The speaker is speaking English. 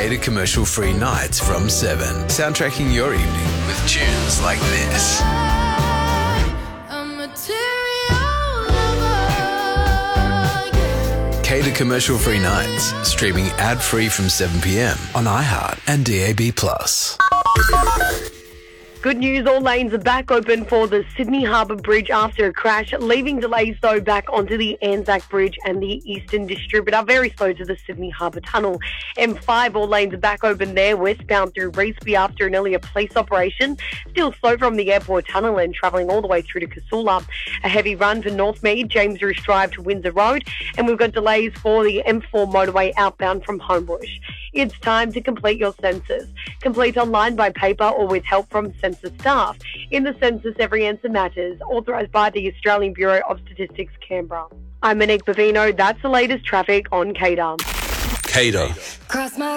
Cater commercial-free nights from 7. Soundtracking your evening with tunes like this. Cater commercial-free nights, streaming ad-free from 7 p.m. on iHeart and DAB+. Good news, all lanes are back open for the Sydney Harbour Bridge after a crash, leaving delays though back onto the Anzac Bridge and the Eastern Distributor, very slow to the Sydney Harbour Tunnel. M5, all lanes are back open there, westbound through Revesby after an earlier police operation. Still slow from the Airport Tunnel and travelling all the way through to Casula. A heavy run for Northmead, James Roos Drive to Windsor Road, and we've got delays for the M4 motorway outbound from Homebush. It's time to complete your census. Complete online, by paper, or with help from census staff. In the census, every answer matters. Authorised by the Australian Bureau of Statistics, Canberra. I'm Monique Bavino. That's the latest traffic on Cater. Cater. Cross my